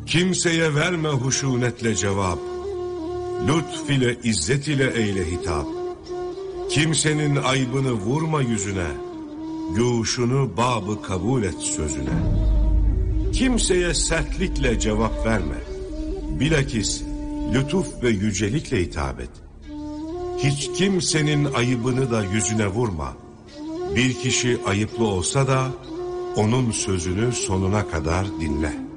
Kimseye verme huşunetle cevap, lütf ile izzet ile eyle hitap. Kimsenin aybını vurma yüzüne, guşunu babı kabul et sözüne. Kimseye sertlikle cevap verme, bilakis lütuf ve yücelikle hitap et. Hiç kimsenin ayıbını da yüzüne vurma. Bir kişi ayıplı olsa da onun sözünü sonuna kadar dinle.